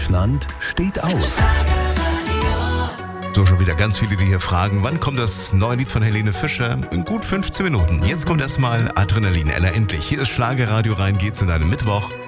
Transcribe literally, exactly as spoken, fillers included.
Deutschland steht auf. So, schon wieder ganz viele, die hier fragen, wann kommt das neue Lied von Helene Fischer? In gut fünfzehn Minuten. Jetzt kommt erstmal Adrenalin, Ella, endlich. Hier ist Schlagerradio, rein geht's in einem Mittwoch.